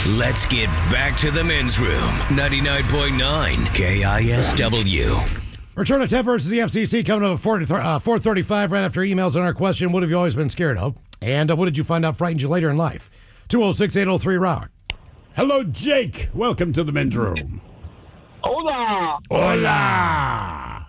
Let's get back to the men's room. 99.9 KISW. Return to 10 versus the FCC coming up at 4:35 right after emails on our question, what have you always been scared of? And what did you find out frightened you later in life? 206-803-ROCK. Hello, Jake. Welcome to the men's room. Hola. Hola.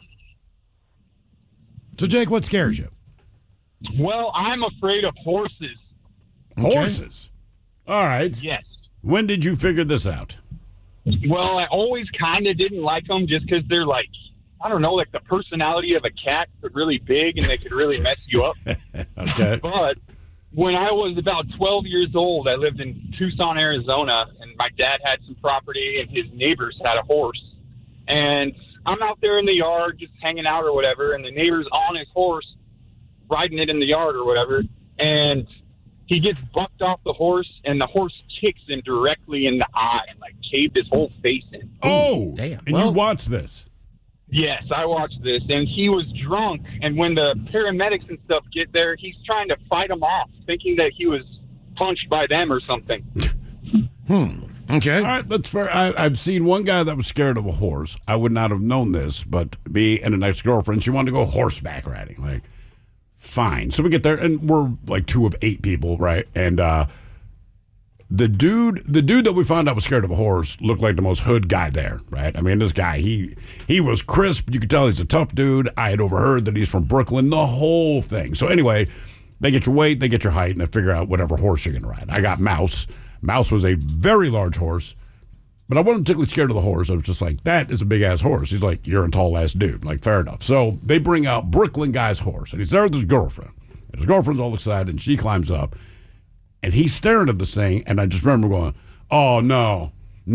So, Jake, what scares you? Well, I'm afraid of horses. Horses? All right. Yes. When did you figure this out? Well, I always kind of didn't like them just because they're like, I don't know, like the personality of a cat, but really big, and they could really mess you up. Okay. But when I was about 12 years old, I lived in Tucson, Arizona, and my dad had some property, and his neighbors had a horse. And I'm out there in the yard just hanging out or whatever, and the neighbor's on his horse, riding it in the yard or whatever, and he gets bucked off the horse, and the horse kicks him directly in the eye and, like, caved his whole face in. Oh, damn. And you watched this? Yes, I watched this, and he was drunk, and when the paramedics and stuff get there, he's trying to fight them off, thinking that he was punched by them or something. Okay. All right, that's fair. I've seen one guy that was scared of a horse. I would not have known this, but me and an ex-girlfriend, she wanted to go horseback riding. Like, fine. So we get there, and we're like 2 of 8 people, right? And the dude that we found out was scared of a horse looked like the most hood guy there, right? I mean, this guy, he was crisp. You could tell he's a tough dude. I had overheard that he's from Brooklyn, the whole thing. So anyway, they get your weight, they get your height, and they figure out whatever horse you're going to ride. I got Mouse. Mouse was a very large horse, but I wasn't particularly scared of the horse. I was just like, that is a big-ass horse. He's like, you're a tall-ass dude. Like, fair enough. So they bring out Brooklyn guy's horse, and he's there with his girlfriend. And his girlfriend's all excited, and she climbs up. And he's staring at this thing, and I just remember going, oh, no.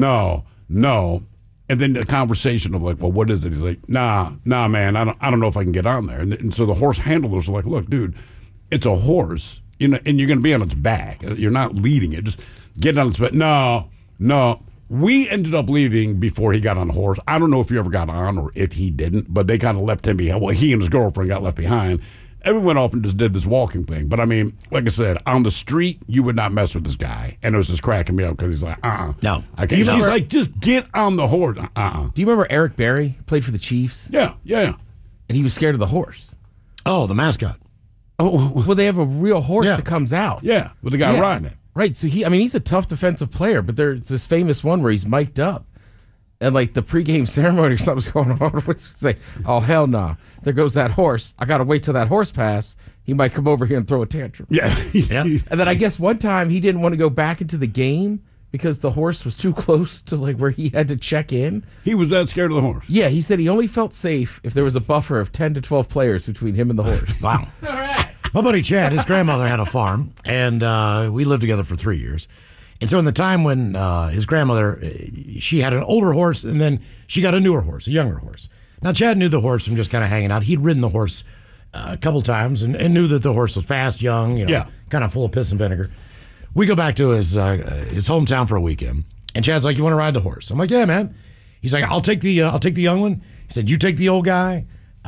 And then the conversation of like, well, what is it? He's like, nah, man, I don't know if I can get on there. And so the horse handlers are like, look, dude, it's a horse, you know, and you're going to be on its back. You're not leading it. Just get on its back. No. We ended up leaving before he got on the horse. I don't know if he ever got on or if he didn't, but they kind of left him behind. Well, he and his girlfriend got left behind. And we went off and just did this walking thing. But, I mean, like I said, on the street, you would not mess with this guy. And it was just cracking me up because he's like, No. I can't. He's like, just get on the horse. Do you remember Eric Berry? Played for the Chiefs? Yeah. And he was scared of the horse. Oh, the mascot. Oh, well, they have a real horse that comes out. Yeah, with the guy riding it. Right, so he's a tough defensive player, but there's this famous one where he's mic'd up. And, like, the pregame ceremony or something's going on. What's say, oh, hell no. There goes that horse. I got to wait till that horse pass. He might come over here and throw a tantrum. Yeah. And then I guess one time he didn't want to go back into the game because the horse was too close to, like, where he had to check in. He was that scared of the horse? Yeah, he said he only felt safe if there was a buffer of 10 to 12 players between him and the horse. Wow. All right. My buddy Chad, his grandmother had a farm, and we lived together for 3 years. And so in the time when his grandmother, she had an older horse, and then she got a newer horse, a younger horse. Now, Chad knew the horse from just kind of hanging out. He'd ridden the horse a couple times and knew that the horse was fast, young, kind of full of piss and vinegar. We go back to his hometown for a weekend, and Chad's like, "You want to ride the horse?" I'm like, "Yeah, man." He's like, "I'll take the young one." He said, "You take the old guy.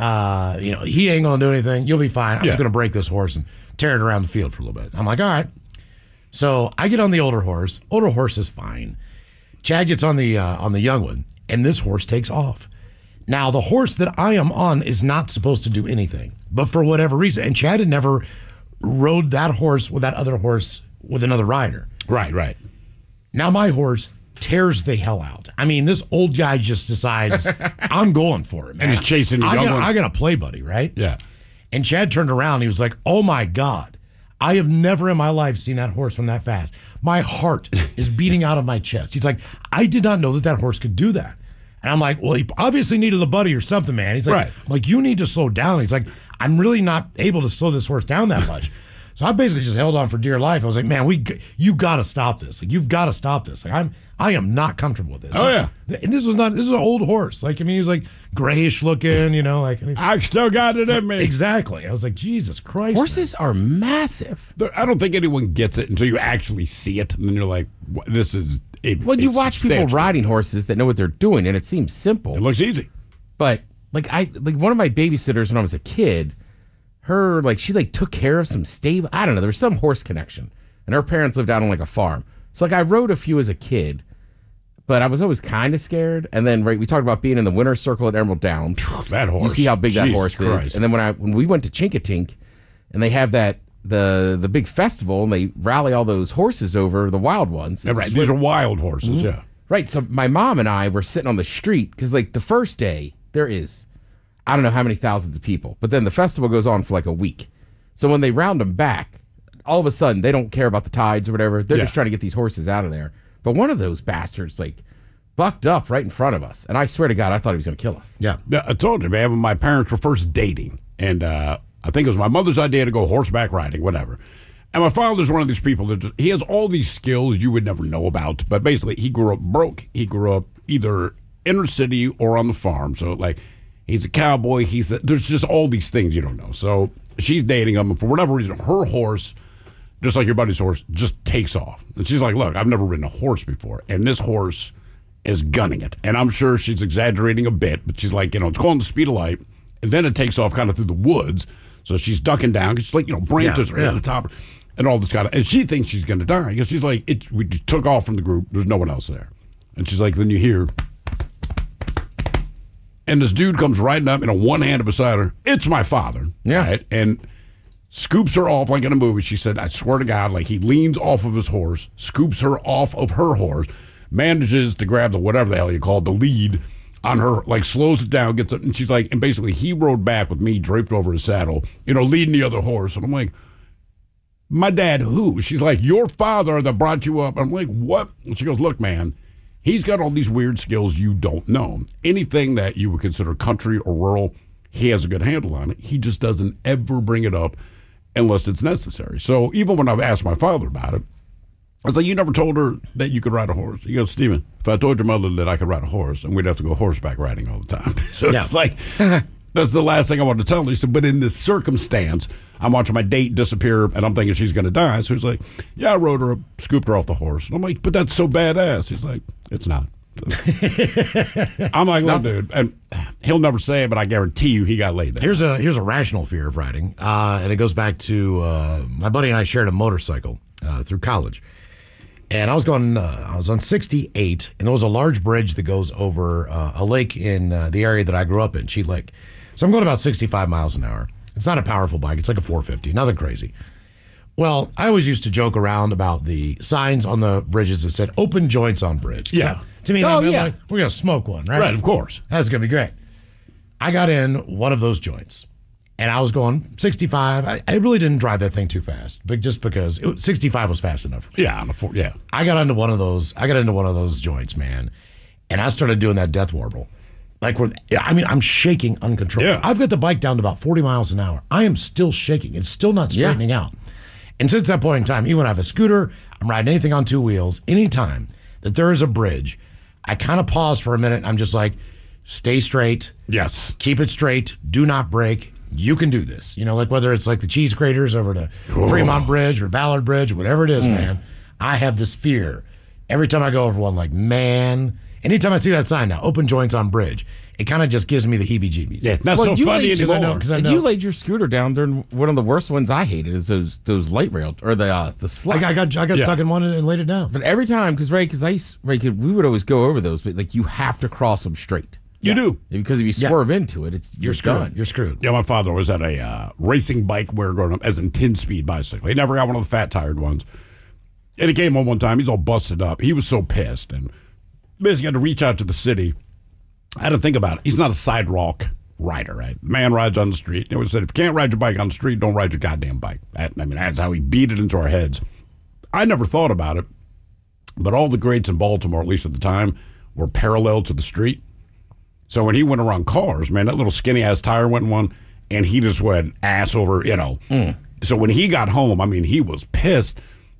He ain't gonna do anything. You'll be fine. I'm just gonna break this horse and tear it around the field for a little bit." I'm like, "All right." So I get on the older horse. Older horse is fine. Chad gets on the young one, and this horse takes off. Now, the horse that I am on is not supposed to do anything, but for whatever reason, and Chad had never rode that horse with that other horse with another rider. Right. Now my horse tears the hell out. I mean, this old guy just decides, I'm going for it, man. And he's chasing the young one. I got to play buddy, right? Yeah. And Chad turned around. He was like, oh, my God. I have never in my life seen that horse run that fast. My heart is beating out of my chest. He's like, I did not know that horse could do that. And I'm like, well, he obviously needed a buddy or something, man. He's like, I'm like, you need to slow down. He's like, I'm really not able to slow this horse down that much. So I basically just held on for dear life. I was like, man, you got to stop this. Like, you've got to stop this. Like, I am not comfortable with this. Oh, yeah. And this is an old horse. Like, I mean, he's like grayish looking, like. I still got it in me. Exactly. I was like, Jesus Christ. Horses are massive. I don't think anyone gets it until you actually see it. And then you're like, this is. Well, you watch people riding horses that know what they're doing, and it seems simple. It looks easy. But, like one of my babysitters when I was a kid, she took care of some stable. I don't know. There was some horse connection. And her parents lived out on, like, a farm. So like I rode a few as a kid, but I was always kind of scared. And then we talked about being in the winner's circle at Emerald Downs. That horse. You see how big that Jesus horse Christ. is. And then when we went to Chinkatink, and they have the big festival, and they rally all those horses over, the wild ones. Yeah, right. These are wild horses, yeah. Right. So my mom and I were sitting on the street because like the first day there is, I don't know how many thousands of people, but then the festival goes on for like a week. So when they round them back, all of a sudden they don't care about the tides or whatever. They're just trying to get these horses out of there. But one of those bastards like bucked up right in front of us. And I swear to God, I thought he was going to kill us. Yeah. I told you, man, when my parents were first dating, and I think it was my mother's idea to go horseback riding, whatever. And my father's one of these people that he has all these skills you would never know about. But basically, he grew up broke. He grew up either inner city or on the farm. So, like, he's a cowboy. There's just all these things you don't know. So she's dating him, and for whatever reason, her horse, just like your buddy's horse, just takes off. And she's like, look, I've never ridden a horse before, and this horse is gunning it. And I'm sure she's exaggerating a bit, but she's like, it's going the speed of light, and then it takes off kind of through the woods. So she's ducking down because she's like, branches are at the top and all this kind of, and she thinks she's going to die because she's like, we took off from the group. There's no one else there. And she's like, then you hear, and this dude comes riding up in a one-handed beside her. It's my father. Yeah. Right? And scoops her off like in a movie. She said, I swear to God, like he leans off of his horse, scoops her off of her horse, manages to grab the whatever the hell you call it, the lead on her, like slows it down, gets it, and she's like, and basically he rode back with me draped over his saddle, leading the other horse. And I'm like, my dad, who? She's like, your father that brought you up. I'm like, what? And she goes, look, man, he's got all these weird skills you don't know. Anything that you would consider country or rural, he has a good handle on it. He just doesn't ever bring it up unless it's necessary. So even when I've asked my father about it, I was like, you never told her that you could ride a horse. He goes, Stephen, if I told your mother that I could ride a horse, then we'd have to go horseback riding all the time. So it's like, that's the last thing I wanted to tell her. He said, but in this circumstance, I'm watching my date disappear, and I'm thinking she's going to die. So he's like, yeah, I rode her up, scooped her off the horse. And I'm like, but that's so badass. He's like, it's not. I'm like, look, dude, and he'll never say it, but I guarantee you he got laid there. Here's a rational fear of riding, and it goes back to my buddy and I shared a motorcycle through college. And I was on 68, and there was a large bridge that goes over a lake in the area that I grew up in, Cheat Lake. So I'm going about 65 miles an hour. It's not a powerful bike. It's like a 450, nothing crazy. Well, I always used to joke around about the signs on the bridges that said open joints on bridge. Yeah. To me, like, we're going to smoke one, right? Right, of course. That's going to be great. I got in one of those joints, and I was going 65. I really didn't drive that thing too fast, but just because 65 was fast enough. Yeah, on the yeah. I got into one of those joints, man, and I started doing that death warble. I'm shaking uncontrollably. Yeah. I've got the bike down to about 40 miles an hour. I am still shaking. It's still not straightening out. And since that point in time, even when I have a scooter, I'm riding anything on two wheels, anytime that there is a bridge, I kind of pause for a minute. And I'm just like, stay straight. Yes. Keep it straight. Do not brake. You can do this. Like whether it's like the cheese graters over to Fremont Bridge or Ballard Bridge, or whatever it is, man. I have this fear. Every time I go over one, like, man, anytime I see that sign now, open joints on bridge, it kind of just gives me the heebie-jeebies. Yeah, not so funny anymore. Because I know. You laid your scooter down during one of the worst ones I hated is those light rail or the slide. I got stuck in one and laid it down. But every time, because we would always go over those, but like you have to cross them straight. You do. Because if you swerve into it, you're done. You're screwed. Yeah, my father was at a racing bike where growing up, as in 10-speed bicycle. He never got one of the fat-tired ones. And he came home one time. He's all busted up. He was so pissed. And basically had to reach out to the city. I had to think about it. He's not a sidewalk rider, right? The man rides on the street. He always said, if you can't ride your bike on the street, don't ride your goddamn bike. That's how he beat it into our heads. I never thought about it, but all the greats in Baltimore, at least at the time, were parallel to the street. So when he went around cars, man, that little skinny-ass tire went in one, and he just went ass over, So when he got home, he was pissed.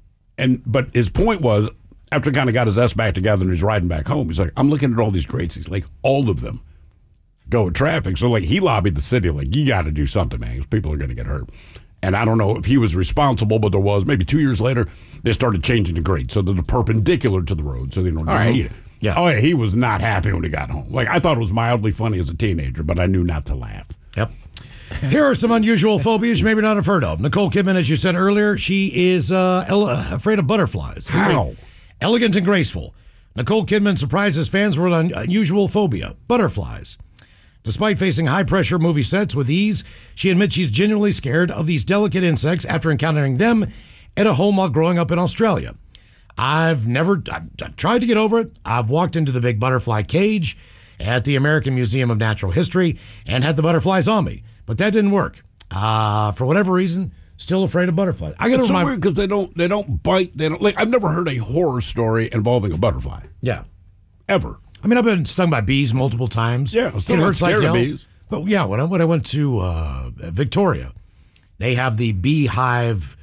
But his point was, after he kind of got his ass back together and he's riding back home, he's like, I'm looking at all these greats. He's like, all of them go with traffic. So, like, he lobbied the city, like, you got to do something, man, because people are going to get hurt. And I don't know if he was responsible, but there was. Maybe 2 years later, they started changing the grades so that they're perpendicular to the road so they don't just need it. Yeah. Oh, yeah, he was not happy when he got home. Like, I thought it was mildly funny as a teenager, but I knew not to laugh. Yep. Here are some unusual phobias you maybe not have heard of. Nicole Kidman, as you said earlier, she is afraid of butterflies. How? Elegant and graceful, Nicole Kidman surprises fans with an unusual phobia, butterflies. Despite facing high-pressure movie sets with ease, she admits she's genuinely scared of these delicate insects after encountering them at a home while growing up in Australia. I've tried to get over it. I've walked into the big butterfly cage at the American Museum of Natural History and had the butterflies on me, but that didn't work. For whatever reason, still afraid of butterflies. I got It's over so weird because they don't bite. They don't like. I've never heard a horror story involving a butterfly Yeah. ever. I mean, I've been stung by bees multiple times. Yeah, I'm still not scared of hell. bees. But yeah, when I went to Victoria, they have the beehive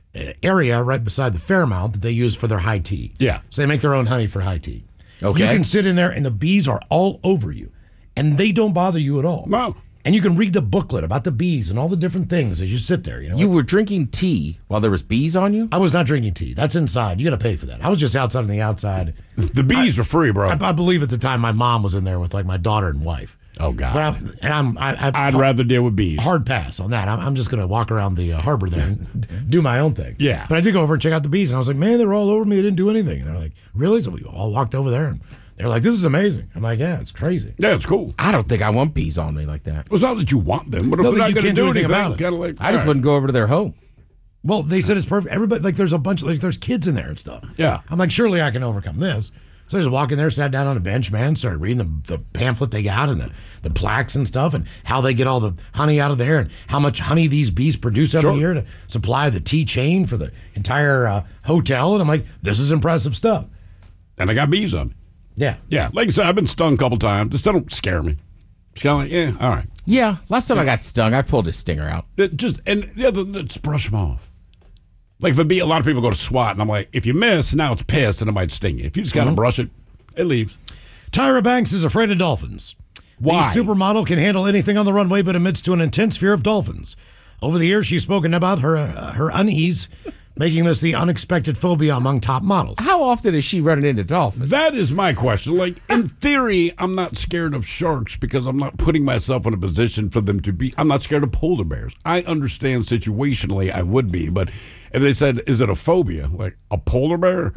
area right beside the Fairmount that they use for their high tea. Yeah. So they make their own honey for high tea. Okay. You can sit in there and the bees are all over you, and they don't bother you at all. No. And you can read the booklet about the bees and all the different things as you sit there. You know, You were drinking tea while there was bees on you? I was not drinking tea. That's inside. You got to pay for that. I was just outside on the outside. The bees were free, bro. I believe at the time my mom was in there with like my daughter and wife. Oh, God. But I'd rather deal with bees. Hard pass on that. I'm just going to walk around the harbor there and do my own thing. Yeah. But I did go over and check out the bees, and I was like, man, they were all over me. They didn't do anything. And they're like, really? So we all walked over there, and they're like, this is amazing. I'm like, yeah, it's crazy. Yeah, it's cool. I don't think I want bees on me like that. It's not that you want them, but if No, they're that not you going to can't do do anything anything, about it. kind of like I just wouldn't go over to their home. Well, they said it's perfect. Everybody, like, there's a bunch, like, there's kids in there and stuff. Yeah. I'm like, surely I can overcome this. So I just walked in there, sat down on a bench, man, started reading the pamphlet they got and the plaques and stuff and how they get all the honey out of there and how much honey these bees produce every Sure. year to supply the tea chain for the entire hotel. And I'm like, this is impressive stuff. And I got bees on me. Yeah. Yeah, like I said, I've been stung a couple times. This don't scare me. It's kind of like, yeah, all right. Yeah, last time I got stung, I pulled a stinger out. And the other, just brush them off. Like if a bee, a lot of people go to SWAT, and I'm like, if you miss, now it's pissed and it might sting you. If you just gotta brush it, it leaves. Tyra Banks is afraid of dolphins. Why? The supermodel can handle anything on the runway, but admits to an intense fear of dolphins. Over the years, she's spoken about her unease, making this the unexpected phobia among top models. How often is she running into dolphins? That is my question. Like, in theory, I'm not scared of sharks because I'm not putting myself in a position for them to be. I'm not scared of polar bears. I understand situationally I would be, but if they said, is it a phobia? Like, a polar bear?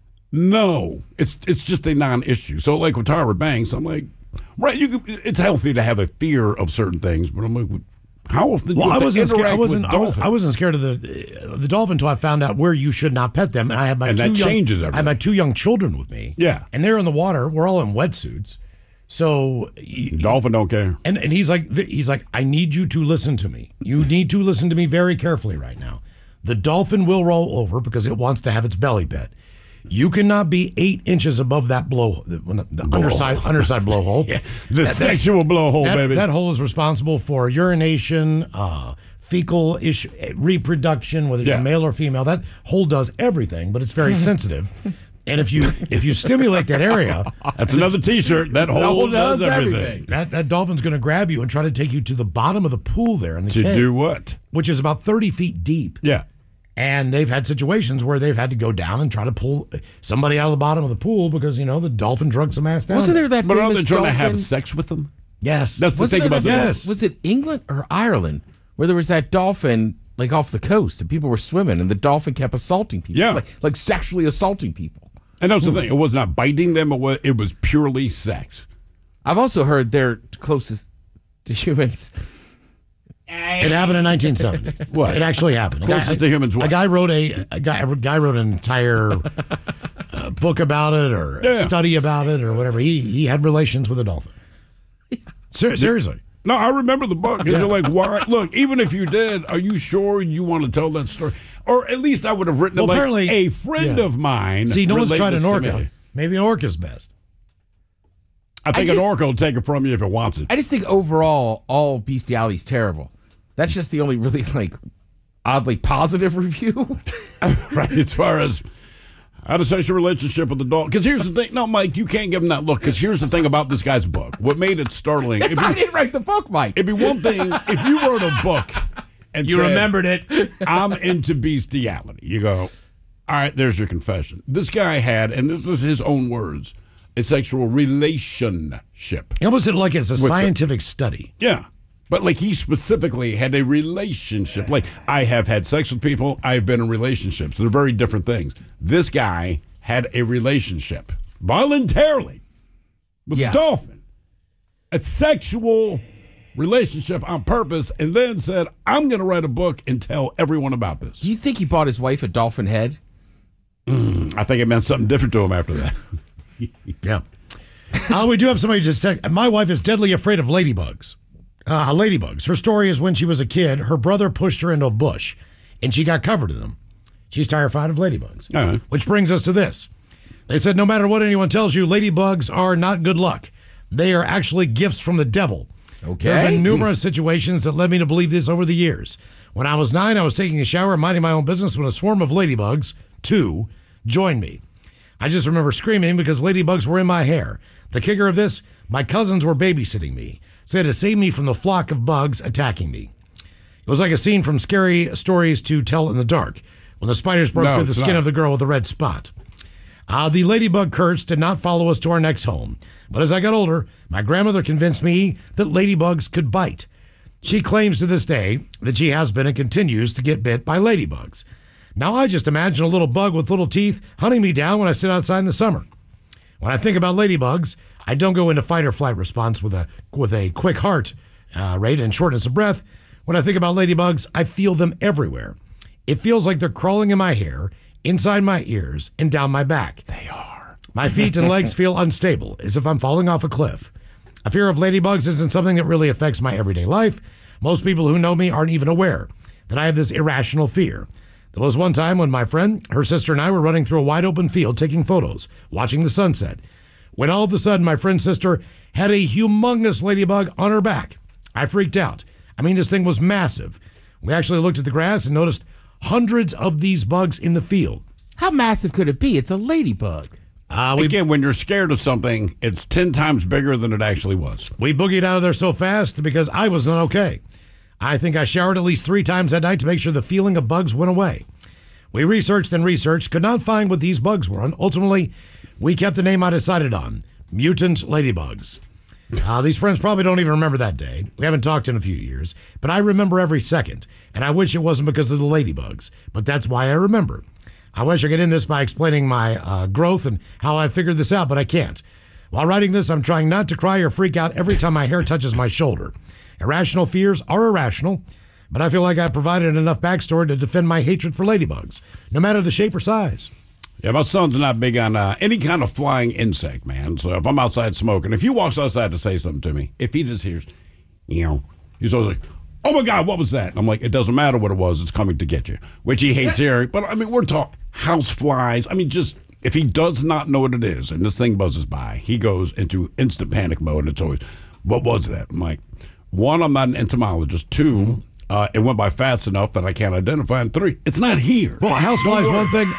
No. It's just a non-issue. So, like with Tyra Banks, I'm like, right, it's healthy to have a fear of certain things, but I'm like, how often do you Well, I have to wasn't scared. interact with dolphins? I wasn't scared of the dolphin until I found out where you should not pet them. And I had my And two that young, changes I had everything. my 2 young children with me. Yeah. and they're in the water. We're all in wetsuits. So Dolphin don't care. and he's like, I need you to listen to me. You need to listen to me very carefully right now. The dolphin will roll over because it wants to have its belly pet. You cannot be 8 inches above that the underside blowhole. Yeah, the sexual blowhole, baby. That hole is responsible for urination, fecal issue, reproduction, whether you're Yeah. male or female. That hole does everything, but it's very sensitive. And if you stimulate that area, That's another T-shirt. That hole does everything. that dolphin's going to grab you and try to take you to the bottom of the pool there in the To cave, do what? which is about 30 feet deep. Yeah. And they've had situations where they've had to go down and try to pull somebody out of the bottom of the pool because, the dolphin drugged some ass down. Wasn't there that But are famous they trying dolphin? to have sex with them? Yes. That's the Wasn't thing there about that this. famous- Was it England or Ireland where there was that dolphin like off the coast and people were swimming and the dolphin kept assaulting people? Yeah. It was like sexually assaulting people. And that's the thing. It was not biting them. It was purely sex. I've also heard they're closest to humans. It happened in 1970. What? It actually happened. Closest to humans what? A guy wrote a guy wrote an entire book about it or Yeah. study about it or whatever. He had relations with a dolphin. Seriously. No, I remember the book. Because you're like, why? Look, even if you did, are you sure you want to tell that story? Or at least I would have written it like apparently, a friend yeah. of mine. See, no one's relayed tried this an to orca. me. Maybe an orca's best. I think I an just- orca will take it from you if it wants it. I just think overall all bestiality is terrible. That's just the only really oddly positive review. Right, as far as how to sexual relationship with the dog. Because here's the thing. No, Mike, you can't give him that look. Because here's the thing about this guy's book. What made it startling. I didn't write the book, Mike. It'd be one thing if you wrote a book and You said, remembered it. I'm into bestiality. You go, all right, there's your confession. This guy had, and this is his own words, a sexual relationship. He almost did it like it's a scientific study. Yeah. But like he specifically had a relationship. Like I have had sex with people, I've been in relationships. They're very different things. This guy had a relationship voluntarily with a dolphin, a sexual relationship on purpose, and then said, I'm going to write a book and tell everyone about this. Do you think he bought his wife a dolphin head? I think it meant something different to him after that. Yeah. We do have somebody just text. My wife is deadly afraid of ladybugs. Ladybugs. Her story is when she was a kid, her brother pushed her into a bush, and she got covered in them. She's terrified of ladybugs. Uh-huh. Which brings us to this. They said no matter what anyone tells you, ladybugs are not good luck. They are actually gifts from the devil. Okay. There have been numerous situations that led me to believe this over the years. When I was 9, I was taking a shower and minding my own business when a swarm of ladybugs, 2, joined me. I just remember screaming because ladybugs were in my hair. The kicker of this, my cousins were babysitting me, so they had to save me from the flock of bugs attacking me. It was like a scene from Scary Stories to Tell in the Dark, when the spiders broke through the skin of the girl with the red spot. The ladybug curse did not follow us to our next home, but as I got older, my grandmother convinced me that ladybugs could bite. She claims to this day that she has been and continues to get bit by ladybugs. Now I just imagine a little bug with little teeth hunting me down when I sit outside in the summer. When I think about ladybugs, I don't go into fight or flight response with a quick heart rate and shortness of breath. When I think about ladybugs, I feel them everywhere. It feels like they're crawling in my hair, inside my ears, and down my back. They are. My feet and legs feel unstable, as if I'm falling off a cliff. A fear of ladybugs isn't something that really affects my everyday life. Most people who know me aren't even aware that I have this irrational fear. There was one time when my friend, her sister, and I were running through a wide open field taking photos, watching the sunset, when all of a sudden my friend's sister had a humongous ladybug on her back. I freaked out. I mean, this thing was massive. We actually looked at the grass and noticed hundreds of these bugs in the field. How massive could it be? It's a ladybug. Again, when you're scared of something, it's 10 times bigger than it actually was. We boogied out of there so fast because I was not okay. I think I showered at least 3 times that night to make sure the feeling of bugs went away. We researched and researched, could not find what these bugs were, and ultimately, we kept the name I decided on, mutant ladybugs. These friends probably don't even remember that day. We haven't talked in a few years, but I remember every second, and I wish it wasn't because of the ladybugs, but that's why I remember. I wish I could end this by explaining my growth and how I figured this out, but I can't. While writing this, I'm trying not to cry or freak out every time my hair touches my shoulder. Irrational fears are irrational, but I feel like I provided enough backstory to defend my hatred for ladybugs, no matter the shape or size. Yeah, my son's not big on any kind of flying insect, man. So if I'm outside smoking, if he walks outside to say something to me, if he just hears, he's always like, oh my God, what was that? And I'm like, it doesn't matter what it was, it's coming to get you, which he hates hearing. But I mean, we're talking house flies. I mean, just if he does not know what it is and this thing buzzes by, he goes into instant panic mode. And it's always, what was that? I'm like, 1, I'm not an entomologist. 2, it went by fast enough that I can't identify. And 3, it's not here. Well, a housefly is one thing.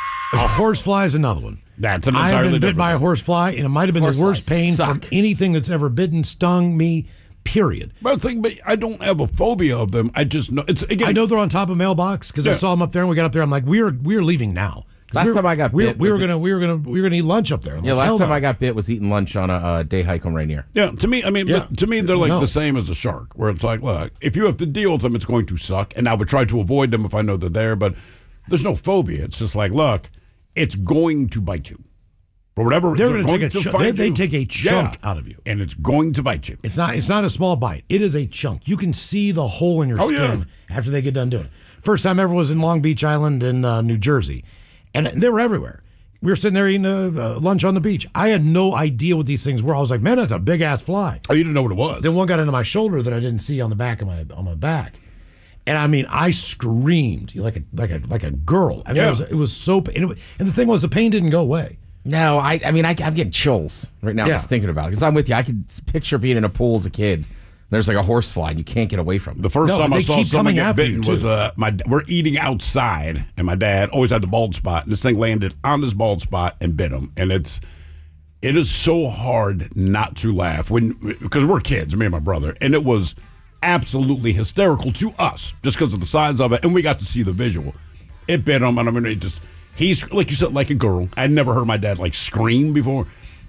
A horsefly is another one. That's an I entirely have been bit different by a thing. horsefly, and it might have been the worst pain from anything that's ever bitten, stung me, period. But I don't have a phobia of them. I just know it's again. I know they're on top of mailbox because I saw them up there, and we got up there. I'm like, we're leaving now. Last time I got bit, we were gonna eat lunch up there. I'm Yeah, like, last time no. I got bit was eating lunch on a day hike on Rainier. Yeah, to me, I mean, Yeah. but to me, they're like No. the same as a shark, where it's like, look, if you have to deal with them, it's going to suck, and I would try to avoid them if I know they're there. But there's no phobia. It's just like, look, it's going to bite you. For whatever They're going to take a to chunk. find They you. take a chunk Yeah. out of you. And it's going to bite you. It's not a small bite. It is a chunk. You can see the hole in your skin after they get done doing it. First time ever was in Long Beach Island in New Jersey, and they were everywhere. We were sitting there eating lunch on the beach. I had no idea what these things were. I was like, man, that's a big ass fly. Oh, you didn't know what it was. Then one got into my shoulder that I didn't see on the back of my back, and I mean, I screamed like a girl. I mean, it was so. And the thing was, the pain didn't go away. No, I'm getting chills right now just thinking about it. Because I'm with you. I could picture being in a pool as a kid. There's like a horsefly, and you can't get away from it. The first time I saw someone get bitten you, was we're eating outside, and my dad always had the bald spot, and this thing landed on this bald spot and bit him. And it is so hard not to laugh because we're kids, me and my brother, and it was absolutely hysterical to us just because of the size of it, and we got to see the visual. It bit him, and I mean, he's like you said, like a girl. I'd never heard my dad like scream before.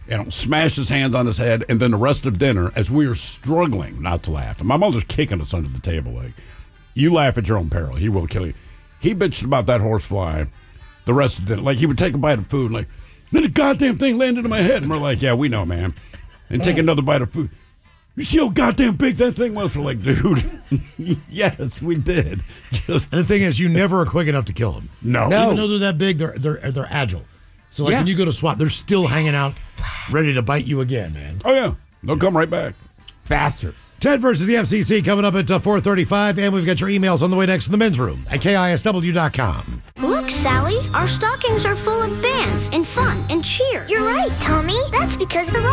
Smash his hands on his head, and then the rest of dinner, as we are struggling not to laugh. And my mother's kicking us under the table, like, you laugh at your own peril. He will kill you. He bitched about that horsefly the rest of the dinner. Like, he would take a bite of food and like, then the goddamn thing landed in my head. And we're like, yeah, we know, man. And take another bite of food. You see how goddamn big that thing was? We're like, dude, yes, we did. Just, And the thing is, you never are quick enough to kill them. no. Even though they're that big, they're agile. So like Yeah. when you go to swat, they're still hanging out, ready to bite you again, man. Oh, yeah. They'll come right back. Bastards. Ted versus the FCC coming up at 4:35, and we've got your emails on the way next to the men's room at KISW.com. Look, Sally, our stockings are full of bands and fun and cheer. You're right, Tommy. That's because the